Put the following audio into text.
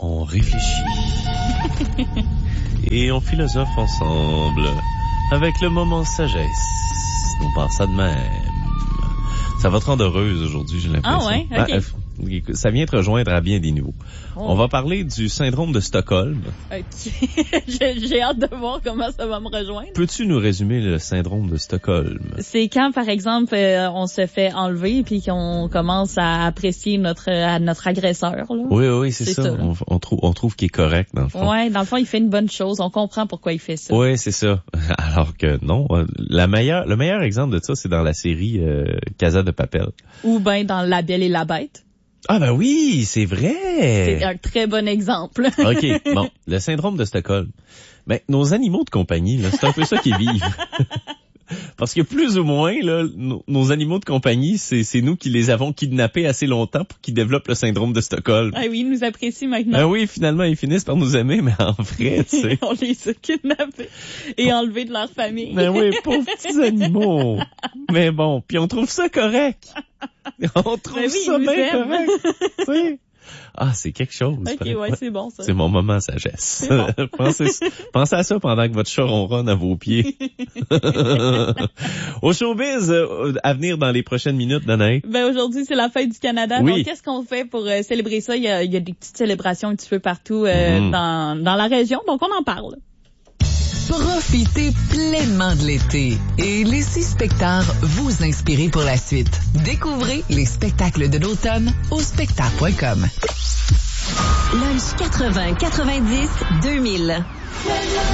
On réfléchit. Et on philosophe ensemble. Avec le moment sagesse. On part ça de même. Ça va te rendre heureuse aujourd'hui, j'ai l'impression. Ah ouais? OK. Ça vient te rejoindre à bien des niveaux. Oh. On va parler du syndrome de Stockholm. OK. J'ai hâte de voir comment ça va me rejoindre. Peux-tu nous résumer le syndrome de Stockholm? C'est quand, par exemple, on se fait enlever puis qu'on commence à apprécier notre agresseur. Là. Oui, c'est ça. ça on trouve qu'il est correct, dans le fond. Ouais, dans le fond, il fait une bonne chose. On comprend pourquoi il fait ça. Oui, c'est ça. Alors que non, le meilleur exemple de ça, c'est dans la série Casa de Papel. Ou bien dans La Belle et la Bête. Ah ben oui, c'est vrai. C'est un très bon exemple. OK, bon, le syndrome de Stockholm. Ben, nos animaux de compagnie, là, c'est un peu ça qu'ils vivent. Parce que plus ou moins, là, nos animaux de compagnie, c'est nous qui les avons kidnappés assez longtemps pour qu'ils développent le syndrome de Stockholm. Ah oui, ils nous apprécient maintenant. Ben oui, finalement, ils finissent par nous aimer, mais en vrai, tu sais. On les a kidnappés et enlevés de leur famille. Ben oui, pauvres petits animaux. Mais bon, puis on trouve ça correct. On trouve ça bien correct. Tu sais. Ah, c'est quelque chose. OK, ouais, c'est bon, ça. C'est mon moment sagesse. Bon. Pensez à ça pendant que votre chat ronronne à vos pieds. Au showbiz, à venir dans les prochaines minutes, Danae. Ben, aujourd'hui, c'est la fête du Canada. Oui. Donc, qu'est-ce qu'on fait pour célébrer ça? Il y a des petites célébrations un petit peu partout dans la région. Donc, on en parle. Profitez pleinement de l'été et laissez Spectar vous inspirer pour la suite. Découvrez les spectacles de l'automne au spectar.com. Lunch 80, 90, 2000.